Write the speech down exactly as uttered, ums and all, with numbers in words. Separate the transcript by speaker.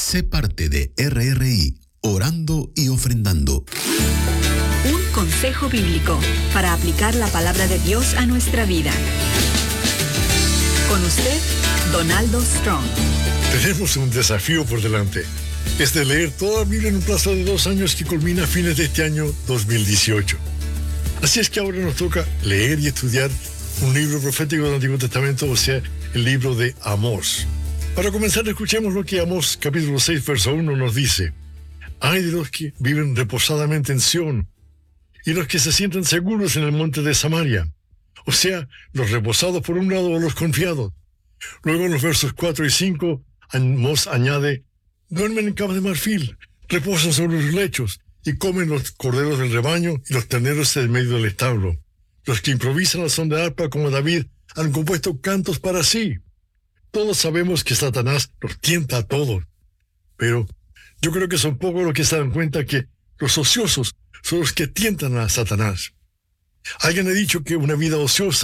Speaker 1: Sé parte de R R I, orando y ofrendando.
Speaker 2: Un consejo bíblico para aplicar la palabra de Dios a nuestra vida. Con usted, Donaldo Strong.
Speaker 3: Tenemos un desafío por delante. Es de leer toda la Biblia en un plazo de dos años que culmina a fines de este año dos mil dieciocho. Así es que ahora nos toca leer y estudiar un libro profético del Antiguo Testamento, o sea, el libro de Amós. Para comenzar, escuchemos lo que Amós, capítulo seis, verso uno, nos dice. Ay de los que viven reposadamente en Sión, y los que se sienten seguros en el monte de Samaria, o sea, los reposados por un lado o los confiados. Luego en los versos cuatro y cinco, Amós añade, duermen en camas de marfil, reposan sobre los lechos, y comen los corderos del rebaño y los terneros en medio del establo. Los que improvisan al son de arpa como David han compuesto cantos para sí. Todos sabemos que Satanás los tienta a todos, pero yo creo que son pocos los que se dan cuenta que los ociosos son los que tientan a Satanás. Alguien ha dicho que una vida ociosa